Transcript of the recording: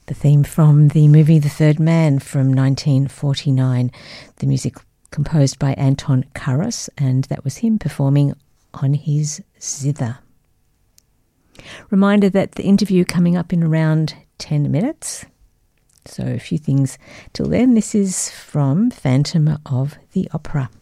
the theme from the movie The Third Man from 1949. The music composed by Anton Karas, and that was him performing on his zither. Reminder that the interview coming up in around 10 minutes. So a few things till then. This is from Phantom of the Opera.